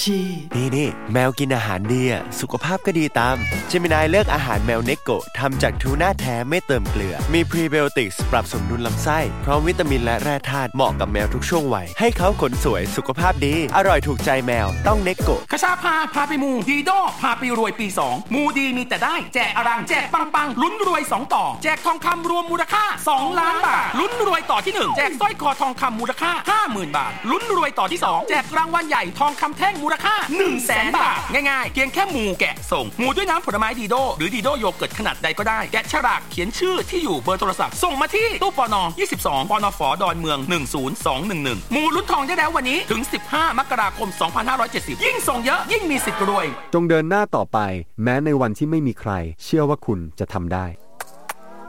ชีนี่แมวกินอาหารดีสุขภาพก็ดีตามเจมินายเลือกอาหารแมวเนโกะทำจากทูน่าแท้ไม่เติมเกลือมีพรีไบโอติกส์ปรับสมดุลลำไส้พร้อมวิตามินและแร่ธาตุเหมาะกับแมวทุกช่วงวัยให้เขาขนสวยสุขภาพดีอร่อยถูกใจแมวต้องเนโกะคชาพาไปมูดีโดพาไปรวยปี2มูดีมีแต่ได้แจกอรังแจกปังลุ้นรวย2ต่อแจกทองคำรวมมูลค่า2ล้านบาทลุ้นรวยต่อที่1แจกสร้อยคอทองคำมูลค่า 50,000 บาทลุ้นรวยต่อที่2แจกรางวัลใหญ่ทองคำแท่งมูลค่า 100,000 บาทง่ายๆเพียงแค่มูแกะส่งมูด้วยน้ำผลไม้ดีโดหรือดีโดโยเกิร์ตขนาดใดก็ได้แกะฉลากเขียนชื่อที่อยู่เบอร์โทรศัพท์ส่งมาที่ตู้ปน22ปนฝดอนเมือง10211มูลุ้นทองได้แล้ววันนี้ถึง15มกราคม2570ยิ่งส่งเยอะยิ่งมีสิทธิ์รวยจงเดินหน้าต่อไปแม้ในวันที่ไม่มีใครเชื่อว่าคุณจะทำได้